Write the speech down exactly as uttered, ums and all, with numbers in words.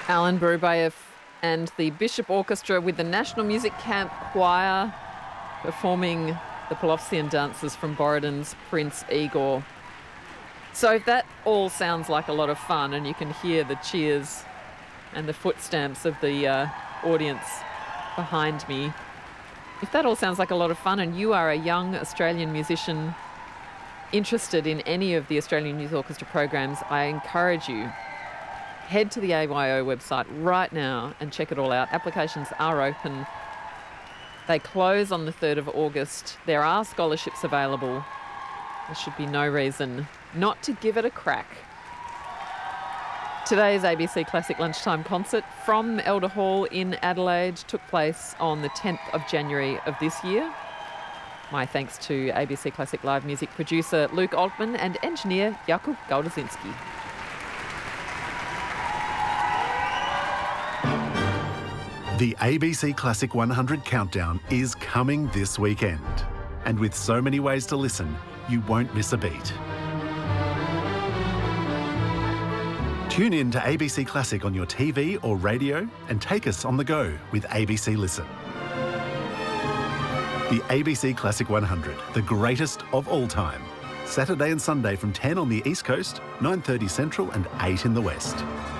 Alan Burubayev and the Bishop Orchestra with the National Music Camp Choir performing the Pelovskian dances from Borodin's Prince Igor. So if that all sounds like a lot of fun, and you can hear the cheers and the foot stamps of the uh, audience behind me, if that all sounds like a lot of fun and you are a young Australian musician interested in any of the Australian Youth Orchestra programs, I encourage you, head to the A Y O website right now and check it all out. Applications are open. They close on the third of August. There are scholarships available. There should be no reason not to give it a crack. Today's A B C Classic Lunchtime concert from Elder Hall in Adelaide took place on the tenth of January of this year. My thanks to A B C Classic Live music producer Luke Altman and engineer Jakub Goldazinski. The A B C Classic one hundred Countdown is coming this weekend. And with so many ways to listen, you won't miss a beat. Tune in to A B C Classic on your T V or radio and take us on the go with A B C Listen. The A B C Classic one hundred, the greatest of all time. Saturday and Sunday from ten on the East Coast, nine thirty Central and eight in the West.